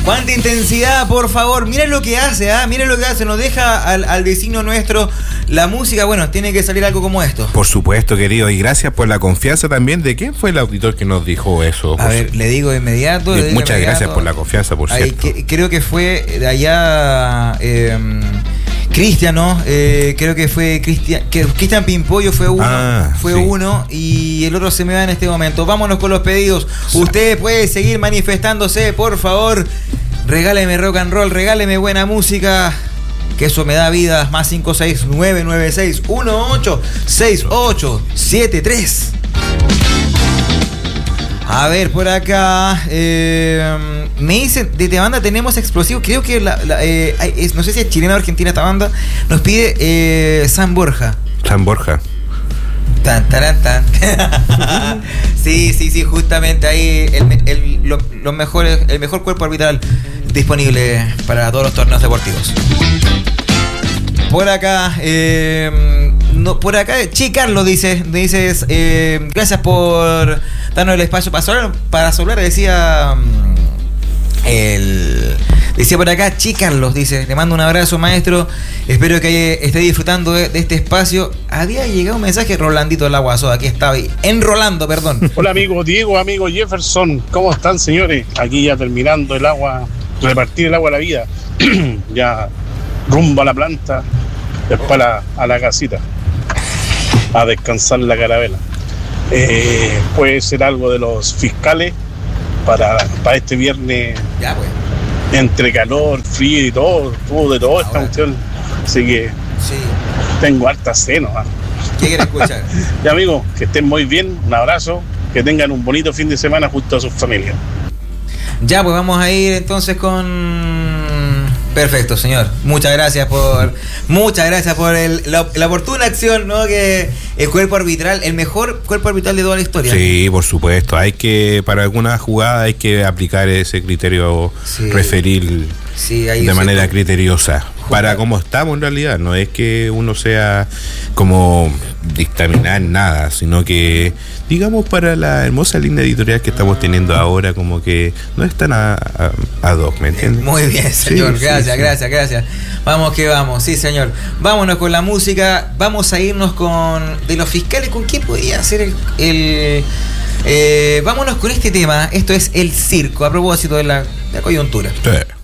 Cuánta intensidad, por favor. Mira lo que hace, mira lo que hace. Nos deja al vecino nuestro la música. Bueno, tiene que salir algo como esto. Por supuesto, querido. Y gracias por la confianza también. ¿De quién fue el auditor que nos dijo eso? A ver, le digo de inmediato. Muchas gracias por la confianza, por cierto. Creo que fue de allá Cristian, ¿no? Creo que fue Cristian Pimpollo fue uno. Uno y el otro se me va en este momento. Vámonos con los pedidos. Usted puede seguir manifestándose, por favor. Regáleme rock and roll, regáleme buena música, que eso me da vida. Más 56996186873. A ver, por acá me dicen, de banda tenemos explosivos. Creo que no sé si es chilena o argentina esta banda. Nos pide San Borja. San Borja. Tan, taran, tan. Sí, justamente ahí el mejor cuerpo arbitral disponible para todos los torneos deportivos. Por acá, Che Carlos dices, gracias por darnos el espacio para hablar, decía por acá, Che Carlos dice, le mando un abrazo, maestro, espero que esté disfrutando de este espacio. Había llegado un mensaje, Rolandito del Aguaso, aquí estaba enrolando, perdón. Hola amigo Diego, amigo Jefferson, ¿cómo están señores? Aquí ya terminando el agua, repartir el agua a la vida, ya rumbo a la planta, después a la casita, a descansar la carabela. Puede ser algo de los fiscales para este viernes. Ya, pues. Entre calor, frío y todo de todo esta cuestión. Así que sí, tengo harta seno. ¿Qué quieres escuchar? Ya amigos, que estén muy bien, un abrazo, que tengan un bonito fin de semana junto a sus familias. Ya, pues vamos a ir entonces con... Perfecto, señor. Muchas gracias por la oportuna acción, ¿no? Que el cuerpo arbitral, el mejor cuerpo arbitral de toda la historia. Sí, por supuesto. Para alguna jugada hay que aplicar ese criterio referil de manera criteriosa. Para cómo estamos en realidad, no es que uno sea como dictaminar nada, sino que, digamos, para la hermosa línea editorial que estamos teniendo ahora, como que no es tan ad hoc, ¿me entiendes? Muy bien, señor, gracias. Vamos que vamos, sí, señor. Vámonos con la música, vamos a irnos con de los fiscales. ¿Con qué podría ser vámonos con este tema? Esto es El Circo, a propósito de la coyuntura. Sí.